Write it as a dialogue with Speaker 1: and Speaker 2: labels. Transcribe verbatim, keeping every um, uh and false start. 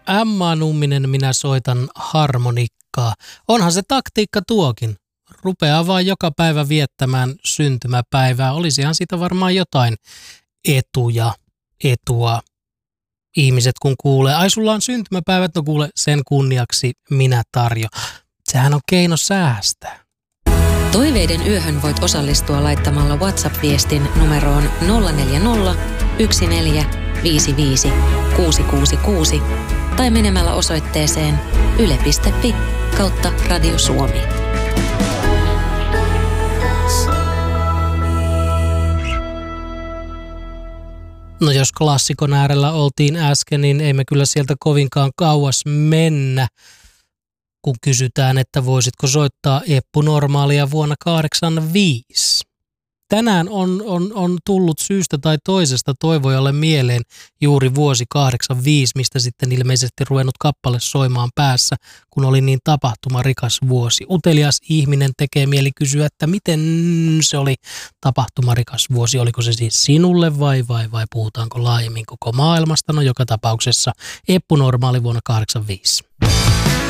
Speaker 1: Emma Numminen, minä soitan harmonikkaa. Onhan se taktiikka tuokin. Rupeaa vaan joka päivä viettämään syntymäpäivää. Olisihan siitä varmaan jotain etuja, etua. Ihmiset kun kuulee, ai sulla on syntymäpäivät, no kuule sen kunniaksi minä tarjo. Sehän on keino säästää.
Speaker 2: Toiveiden yöhön voit osallistua laittamalla WhatsApp-viestin numeroon nolla neljä nolla, yksi neljä, viisi viisi, kuusi kuusi kuusi tai menemällä osoitteeseen yle piste fi kautta Radio Suomi.
Speaker 1: No jos klassikon äärellä oltiin äsken, niin ei me kyllä sieltä kovinkaan kauas mennä, kun kysytään, että voisitko soittaa Eppu Normaalia vuonna kahdeksankymmentäviisi. Tänään on, on, on tullut syystä tai toisesta toivojalle mieleen juuri vuosi kahdeksankymmentäviisi, mistä sitten ilmeisesti ruvennut kappale soimaan päässä, kun oli niin tapahtumarikas vuosi. Utelias ihminen tekee mieli kysyä, että miten se oli tapahtumarikas vuosi. Oliko se siis sinulle vai, vai, vai puhutaanko laajemmin koko maailmasta? No joka tapauksessa Eppu Normaali vuonna kahdeksankymmentäviisi.